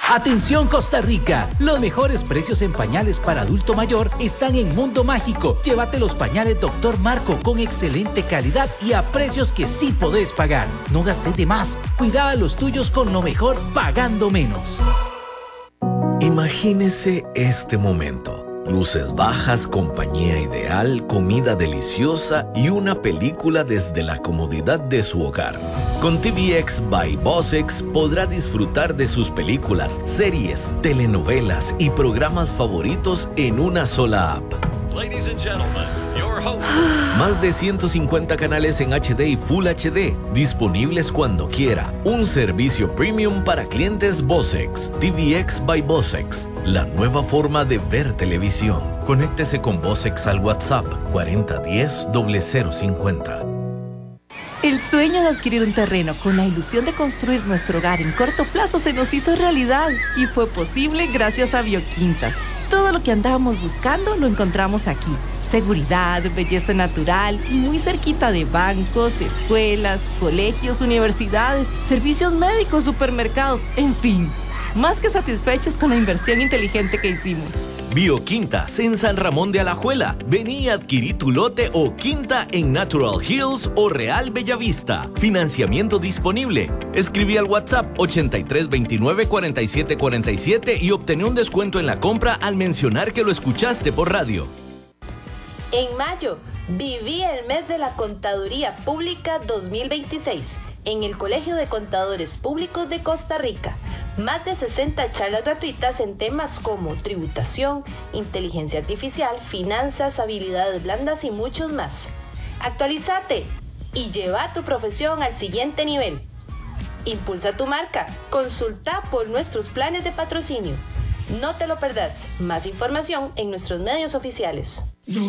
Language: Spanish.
Atención Costa Rica, los mejores precios en pañales para adulto mayor están en Mundo Mágico. Llévate los pañales Dr. Marco con excelente calidad y a precios que sí podés pagar. No gastes de más, cuida a los tuyos con lo mejor pagando menos. Imagínese este momento. Luces bajas, compañía ideal, comida deliciosa y una película desde la comodidad de su hogar. Con TVX by Bossex podrá disfrutar de sus películas, series, telenovelas y programas favoritos en una sola app. Ladies and gentlemen, your host. Más de 150 canales en HD y Full HD, disponibles cuando quiera. Un servicio premium para clientes Bossex. TVX by Bossex, la nueva forma de ver televisión. Conéctese con Bossex al WhatsApp 4010-0050. El sueño de adquirir un terreno con la ilusión de construir nuestro hogar en corto plazo se nos hizo realidad y fue posible gracias a Bioquintas. Todo lo que andábamos buscando lo encontramos aquí. Seguridad, belleza natural y muy cerquita de bancos, escuelas, colegios, universidades, servicios médicos, supermercados, en fin. Más que satisfechos con la inversión inteligente que hicimos. Bioquintas en San Ramón de Alajuela. Vení a adquirir tu lote o quinta en Natural Hills o Real Bellavista. Financiamiento disponible. Escribí al WhatsApp 8329 4747 y obtené un descuento en la compra al mencionar que lo escuchaste por radio. En mayo, viví el mes de la Contaduría Pública 2026 en el Colegio de Contadores Públicos de Costa Rica. Más de 60 charlas gratuitas en temas como tributación, inteligencia artificial, finanzas, habilidades blandas y muchos más. Actualízate y lleva tu profesión al siguiente nivel. Impulsa tu marca. Consulta por nuestros planes de patrocinio. No te lo perdás. Más información en nuestros medios oficiales.